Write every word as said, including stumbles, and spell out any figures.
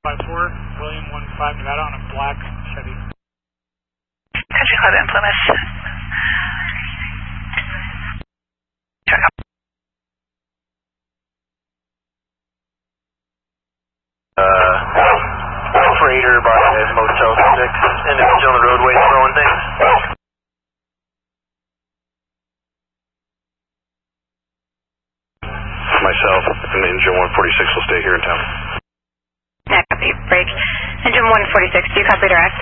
five four, William one five Nevada on a black Chevy. Country Club in Plymouth. Check out. Uh, freighter by Motel six, individual on the roadway throwing things. Myself and engine one forty-six will stay here in town. Yeah, copy. Break. Engine one forty-six, do you copy direct?